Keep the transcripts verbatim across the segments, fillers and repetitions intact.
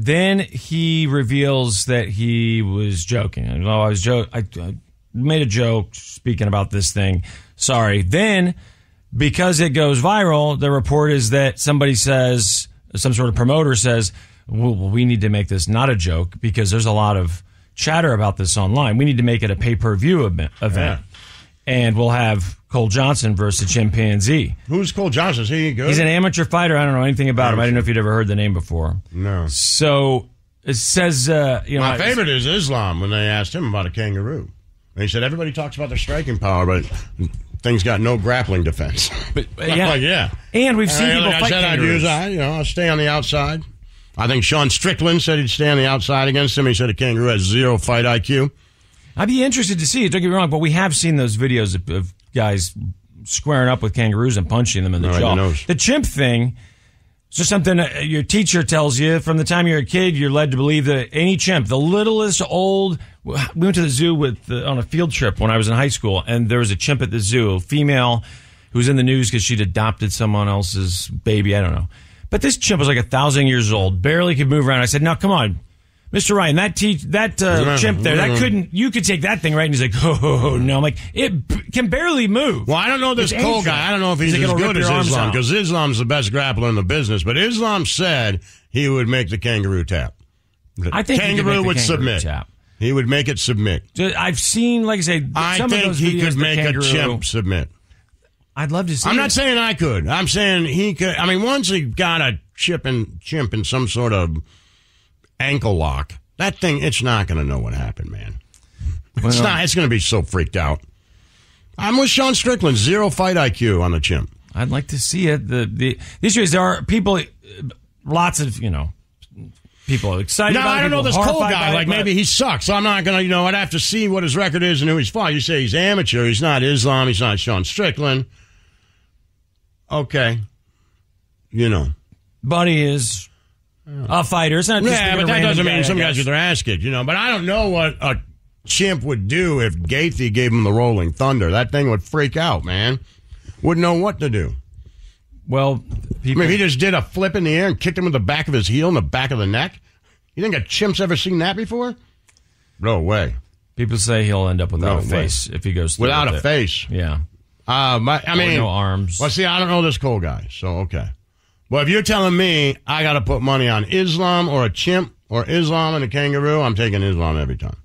then he reveals that he was joking. Oh, I was joke. I, I made a joke speaking about this thing. Sorry. Then, because it goes viral, the report is that somebody says, some sort of promoter says, well, we need to make this not a joke because there's a lot of chatter about this online. We need to make it a pay-per-view event. Yeah. And we'll have Cole Johnson versus Chimpanzee. Who's Cole Johnson? Is he good? He's an amateur fighter. I don't know anything about him. I didn't know if you'd ever heard the name before. No. So it says, uh, you know. My favorite is Islam when they asked him about a kangaroo. And he said, everybody talks about their striking power, but things got no grappling defense. But, uh, yeah. Like, yeah. And we've seen and people like fight I said, kangaroos. I'd use, I, you know, I'll stay on the outside. I think Sean Strickland said he'd stay on the outside against him. He said a kangaroo has zero fight I Q. I'd be interested to see it. Don't get me wrong, but we have seen those videos of, of guys squaring up with kangaroos and punching them in the Right, jaw. the nose. The chimp thing is just something that your teacher tells you from the time you're a kid. You're led to believe that any chimp, the littlest old. We went to the zoo with the, on a field trip when I was in high school, and there was a chimp at the zoo, a female who was in the news because she'd adopted someone else's baby. I don't know. But this chimp was like a thousand years old, barely could move around. I said, "Now, come on, Mister Ryan, that te- that uh, chimp there, that couldn't. You could take that thing, right?" And he's like, "Oh no!" I'm like, "It b- can barely move." Well, I don't know this It's Cole ancient. guy. I don't know if he's, He's like, as "It'll good rip as your arms Islam out." because Islam's the best grappler in the business. But Islam said he would make the kangaroo tap. The I think he could kangaroo make the would kangaroo submit. tap. He would make it submit. I've seen, like I say, I some think of those he videos, could the make kangaroo, a chimp submit. I'd love to see. I'm it. not saying I could. I'm saying he could. I mean, once he got a chip and chimp in some sort of ankle lock, that thing, it's not going to know what happened, man. It's Well, not. It's going to be so freaked out. I'm with Sean Strickland. Zero fight I Q on the chimp. I'd like to see it. The the, the issue is there are people, uh, lots of you know, people excited. No, about it, I don't know people this Cole horrified guy. by it, Like but- maybe he sucks. So I'm not going to. You know, I'd have to see what his record is and who he's fought. You say he's amateur. He's not Islam. He's not Sean Strickland. Okay, you know. But he is a fighter. It's not just Yeah, a but that random doesn't guy, mean some I guys guess. get their ass kicked, you know. But I don't know what a chimp would do if Gaethje gave him the rolling thunder. That thing would freak out, man. Wouldn't know what to do. Well, I people, mean, if he just did a flip in the air and kicked him with the back of his heel in the back of the neck. You think a chimp's ever seen that before? No way. people say he'll end up without No a face way. if he goes through Without with a it. face. Yeah. Uh, my, I Or mean, no arms. Well, see, I don't know this Cole guy, so okay. Well, if you're telling me I got to put money on Islam or a chimp or Islam and a kangaroo, I'm taking Islam every time.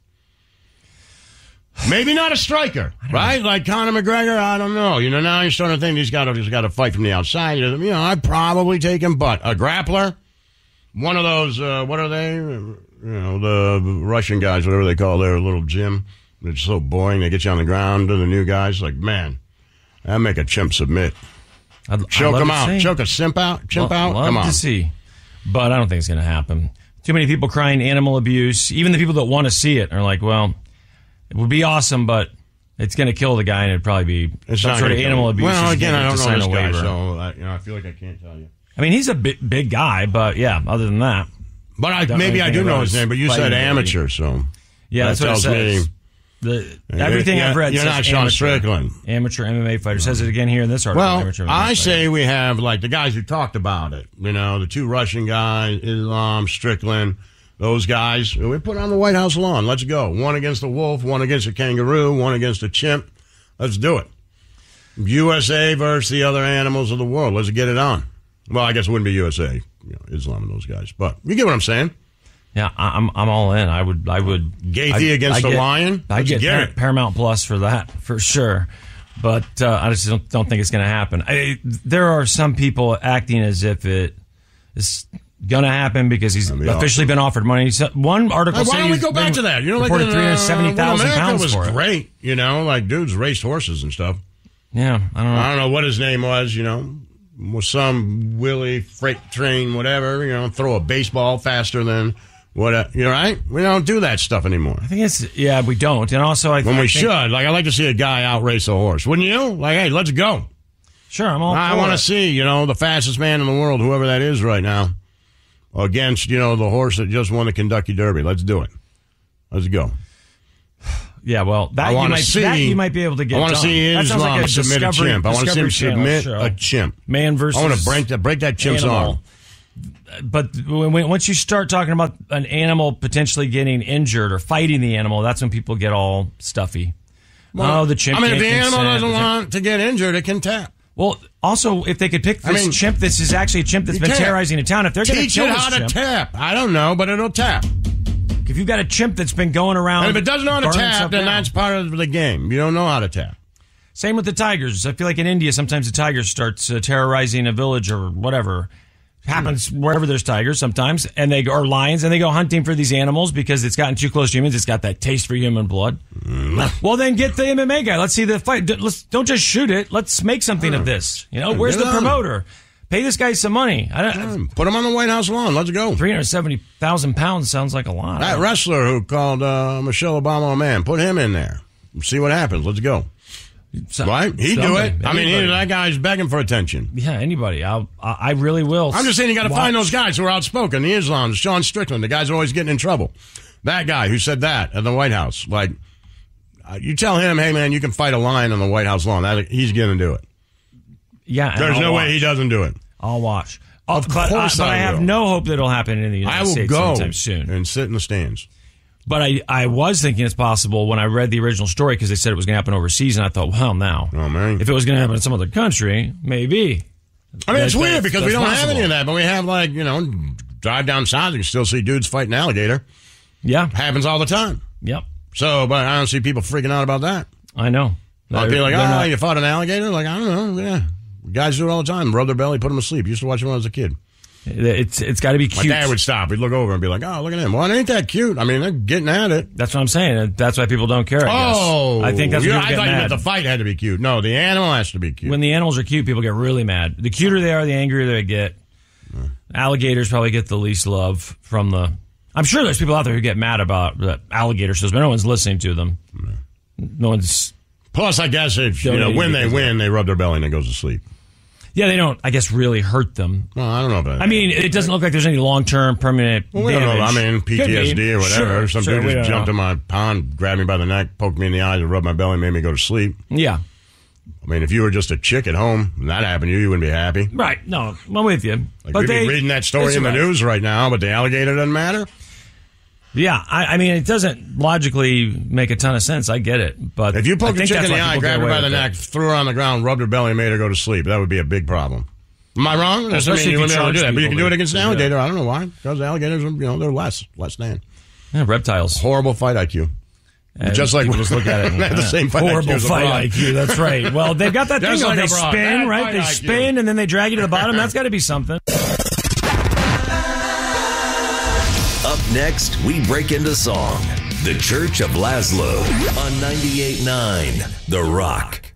Maybe not a striker, right? Like Conor McGregor, I don't know. You know, now you're starting to think he's got to he's got to fight from the outside. You know, I'd probably take him, but a grappler, one of those, uh, what are they? You know, the Russian guys, whatever they call their little gym. It's so boring. They get you on the ground to the new guys. Like, man, that'd make a chimp submit. I'd, I'd Choke love him to out. see. Choke a simp out. Chimp Lo- out. Love Come on. to see. But I don't think it's going to happen. Too many people crying animal abuse. Even the people that want to see it are like, well, it would be awesome, but it's going to kill the guy, and it'd probably be It's some not sort of gonna kill animal him. abuse. Well, He's again, gonna I have don't to know sign this a guy, waiver. so I, you know, I feel like I can't tell you. I mean, he's a big, big guy, but yeah, other than that. But I, Don't maybe know I do anything know about his his name, but you fighting said ability. amateur, so Yeah, that that's what it tells says. me. The, everything You're- I've read you're says not Sean amateur. Strickland. Amateur M M A fighter. Says it again here in this article. Well, amateur M M A I fighter. say we have, like, the guys who talked about it. You know, the two Russian guys, Islam, Strickland, those guys. We put on the White House lawn. Let's go. One against a wolf, one against a kangaroo, one against a chimp. Let's do it. U S A versus the other animals of the world. Let's get it on. Well, I guess it wouldn't be U S A, you know, Islam and those guys. But you get what I'm saying. Yeah, I- I'm I'm all in. I would I would Gaethje I- against I the get- lion? I Let's get get Par- it. Paramount Plus for that for sure, but uh, I just don't, don't think it's going to happen. I, there are some people acting as if it is going to happen because he's That'd be officially been offered money. So one article Hey, why said don't we he's go back been to that? You know, like reported in, uh, three hundred seventy thousand when America pounds was for it. great. You know, like dudes raced horses and stuff. Yeah, I don't know. I don't know what his name was. You know, was some Willie freight train, whatever. You know, throw a baseball faster than what? You know, right? We don't do that stuff anymore. I think it's yeah, we don't, and also I When I we think, should, like, I'd like to see a guy outrace a horse. Wouldn't you? Like, hey, let's go. Sure, I'm all. I for want it. to see, you know, the fastest man in the world, whoever that is right now, against, you know, the horse that just won the Kentucky Derby. Let's do it. Let's go. Yeah, well, that I you want to might see. that you might be able to get. I want to done. see That sounds Islam like a submit a Discovery- chimp. I want to see him Discovery Channel submit show. a chimp. Man versus I want to break that break that chimp's animal. arm. but when, when, once you start talking about an animal potentially getting injured or fighting the animal, that's when people get all stuffy. Well, oh, the chimp. I mean, if the can't animal consent. doesn't want to get injured, it can tap. Well, also, if they could pick this I mean, chimp, this is actually a chimp that's been can't. terrorizing a town. If they're going to Teach kill it this how to chimp, tap. I don't know, but it'll tap. if you've got a chimp that's been going around, And if it doesn't know how to burning tap, stuff then down. that's part of the game. You don't know how to tap. Same with the tigers. I feel like in India, sometimes the tiger starts uh, terrorizing a village or whatever. Happens wherever there's tigers sometimes, and they go, or lions, and they go hunting for these animals because it's gotten too close to humans. It's got that taste for human blood. Mm. Well, then get the M M A guy. Let's see the fight. D- Let's, don't just shoot it. Let's make something of this. You know, where's Get the on. promoter? Pay this guy some money. I don't. Put him on the White House lawn. Let's go. Three hundred seventy thousand pounds sounds like a lot. That wrestler who called uh, Michelle Obama a man, put him in there. See what happens. Let's go. So- Right? He'd do somebody, it. I mean, he, anybody. that guy's begging for attention. Yeah, anybody. I'll, I I really will. I'm just saying you got to Watch. find those guys who are outspoken. The Islam, Sean Strickland, the guys are always getting in trouble. That guy who said that at the White House, like, uh, you tell him, hey man, you can fight a lion on the White House lawn. That, he's going to do it. Yeah, and There's I'll no watch. way he doesn't do it. I'll watch. Of but, course uh, but I I have will. no hope that it'll happen in the United I will States go sometime soon. and sit in the stands. But I, I was thinking it's possible when I read the original story because they said it was going to happen overseas, and I thought, well, now, Oh man, if it was going to happen in some other country, maybe. I mean, it's That- weird that's- because we that's don't have possible. any of that, but we have like you know, drive down south, you can still see dudes fighting alligator. Yeah. Happens all the time. Yep. So, but I don't see people freaking out about that. I know. I'd be They're- like, they're oh, not- you fought an alligator? Like, I don't know. Yeah. Guys do it all the time. Rub their belly, put them to sleep. Used to watch it when I was a kid. It's it's got to be My cute. dad would stop. He'd look over and be like, oh, look at him. Well, it ain't that cute. I mean, they're getting at it. That's what I'm saying. That's why people don't care. I guess. Oh. I think that's yeah, what I people thought get you meant mad. the fight had to be cute. No, the animal has to be cute. When the animals are cute, people get really mad. The cuter they are, the angrier they get. Alligators probably get the least love from the. I'm sure there's people out there who get mad about the alligator shows, but no one's listening to them. No one's. Plus, I guess if you know Donating when they because win, they rub their belly and it goes to sleep. Yeah, they don't, I guess, really hurt them. Well, I don't know about that. I mean, it doesn't look like there's any long-term permanent well, we don't know. I damage. mean, P T S Could D be. or whatever. Sure, Some sure, dude we just don't jumped know. in my pond, grabbed me by the neck, poked me in the eyes, and rubbed my belly, made me go to sleep. Yeah. I mean, if you were just a chick at home and that happened to you, you wouldn't be happy. Right. No, I'm with you. Like, but we'd they, be reading that story it's in the right. news right now, but the alligator doesn't matter. Yeah, I, I mean, it doesn't logically make a ton of sense. I get it. But If you I poked a think chick that's in the why eye, people get grabbed her away by the with neck, it. threw her on the ground, rubbed her belly, and made her go to sleep, that would be a big problem. Am I wrong? That's especially you if wouldn't you be able to do charge that. But you can people do it to- against an to do alligator. that. I don't know why. Because alligators, are, you know, they're less, less than. Yeah, reptiles. Horrible fight I Q. And Just like people just look at it. And, They have the yeah, same fight I Q horrible as fight abroad. I Q. That's right. Well, they've got that thing. Just though. like They abroad. spin, Bad right? fight They I Q. spin, and then they drag you to the bottom. That's got to be something. Up next, we break into song. The Church of Laszlo on ninety-eight point nine The Rock.